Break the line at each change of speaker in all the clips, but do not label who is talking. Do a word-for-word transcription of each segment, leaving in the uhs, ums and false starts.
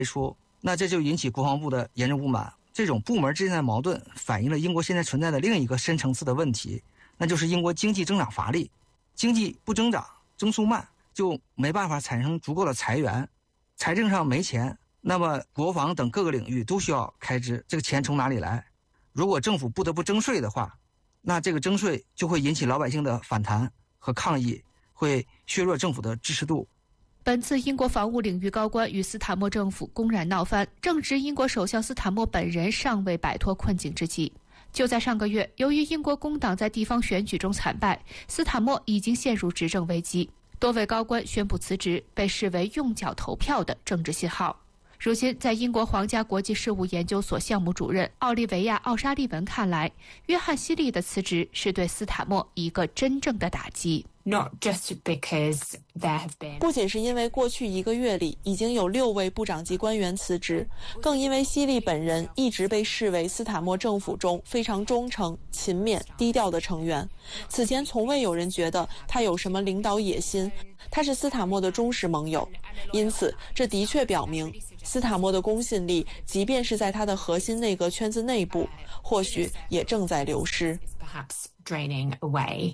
说，那这就引起国防部的严重不满。这种部门之间的矛盾反映了英国现在存在的另一个深层次的问题，那就是英国经济增长乏力，经济不增长，增速慢，就没办法产生足够的财源，财政上没钱，那么国防等各个领域都需要开支，这个钱从哪里来？如果政府不得不征税的话，那这个征税就会引起老百姓的反弹和抗议，会削弱政府的支持度。
本次英国防务领域高官与斯坦默政府公然闹翻，正值英国首相斯坦默本人尚未摆脱困境之际。就在上个月，由于英国工党在地方选举中惨败，斯坦默已经陷入执政危机，多位高官宣布辞职，被视为用脚投票的政治信号。如今，在英国皇家国际事务研究所项目主任奥利维亚·奥沙利文看来，约翰·希利的辞职是对斯坦默一个真正的打击。
Not just because there have been
不仅是因为过去一个月里已经有六位部长级官员辞职，更因为希利本人一直被视为斯坦默政府中非常忠诚、勤勉、低调的成员。此前从未有人觉得他有什么领导野心，他是斯坦默的忠实盟友。因此，这的确表明斯坦默的公信力，即便是在他的核心内阁圈子内部，或许也正在流失。
perhaps draining away。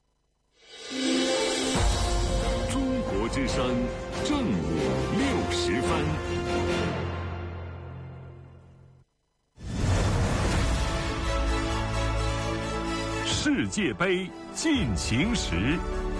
中国之声正午六时分。世界杯进行时。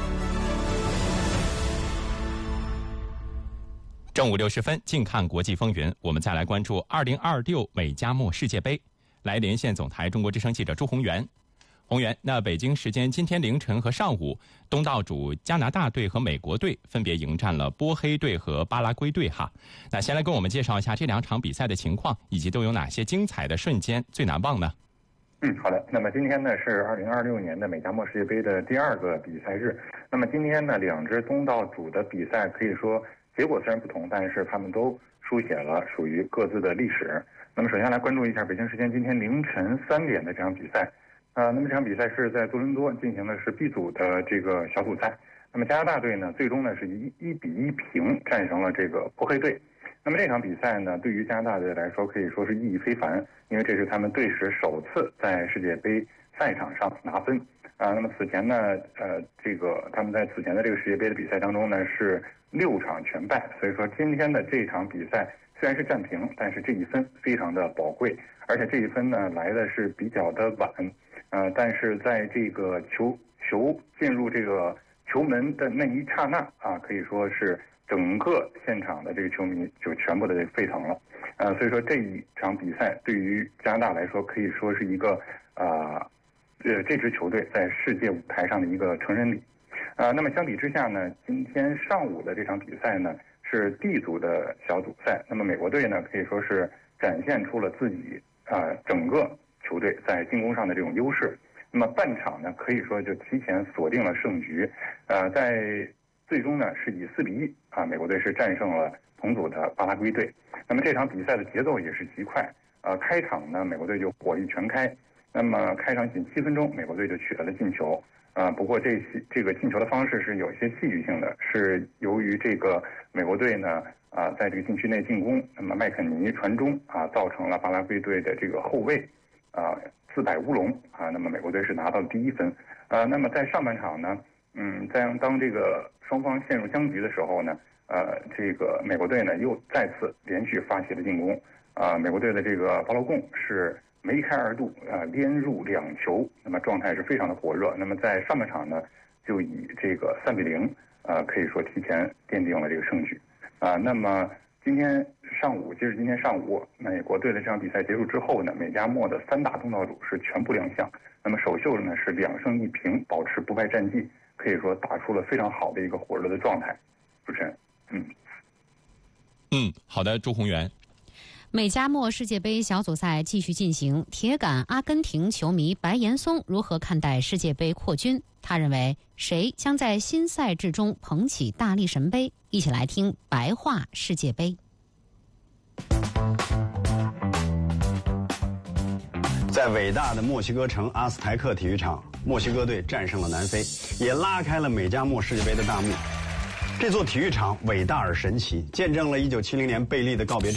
正午六十分，近看国际风云。我们再来关注二零二六美加墨世界杯。来连线总台中国之声记者朱宏元。宏源，那北京时间今天凌晨和上午，东道主加拿大队和美国队分别迎战了波黑队和巴拉圭队哈。那先来跟我们介绍一下这两场比赛的情况，以及都有哪些精彩的瞬间最难忘呢？
嗯，好的。那么今天呢是二零二六年的美加墨世界杯的第二个比赛日。那么今天呢，两支东道主的比赛可以说结果虽然不同，但是他们都书写了属于各自的历史。那么首先来关注一下北京时间今天凌晨三点的这场比赛。呃，那么这场比赛是在多伦多进行的是 B 组的这个小组赛。那么加拿大队呢，最终呢是以一比一平战胜了这个波黑队。那么这场比赛呢，对于加拿大队来说可以说是意义非凡，因为这是他们队史首次在世界杯赛场上拿分啊。那么此前呢，呃，这个他们在此前的这个世界杯的比赛当中呢是六场全败，所以说今天的这场比赛虽然是战平，但是这一分非常的宝贵，而且这一分呢来的是比较的晚。呃，但是在这个球球进入这个球门的那一刹那啊，可以说是整个现场的这个球迷就全部的沸腾了。呃，所以说这一场比赛对于加拿大来说，可以说是一个啊呃这支球队在世界舞台上的一个成人礼。呃，那么相比之下呢，今天上午的这场比赛呢是 D 组的小组赛。那么美国队呢可以说是展现出了自己啊、呃、整个球队在进攻上的这种优势。那么半场呢可以说就提前锁定了胜局。呃，在最终呢是以四比一啊，美国队是战胜了同组的巴拉圭队。那么这场比赛的节奏也是极快。呃，开场呢美国队就火力全开。那么开场仅七分钟，美国队就取得了进球。啊，不过这些这个进球的方式是有一些戏剧性的，是由于这个美国队呢啊在这个禁区内进攻，那么麦肯尼传中啊，造成了巴拉圭队的这个后卫啊自摆乌龙啊，那么美国队是拿到了第一分。呃，那么在上半场呢，嗯，在当这个双方陷入僵局的时候呢，呃，这个美国队呢又再次连续发起了进攻。啊，美国队的这个巴洛贡是梅开二度啊，连入两球，那么状态是非常的火热。那么在上半场呢，就以这个三比零，呃，可以说提前奠定了这个胜局。啊，那么今天上午，截止今天上午，美国队的这场比赛结束之后呢，美加墨的三大东道主是全部亮相。那么首秀呢是两胜一平，保持不败战绩，可以说打出了非常好的一个火热的状态。主持人，嗯，
嗯，好的，朱宏元。
美加墨世界杯小组赛继续进行，铁杆阿根廷球迷白岩松如何看待世界杯扩军？他认为谁将在新赛制中捧起大力神杯？一起来听白话世界杯。
在伟大的墨西哥城阿斯台克体育场，墨西哥队战胜了南非，也拉开了美加墨世界杯的大幕。这座体育场伟大而神奇，见证了一九七零年贝利的告别。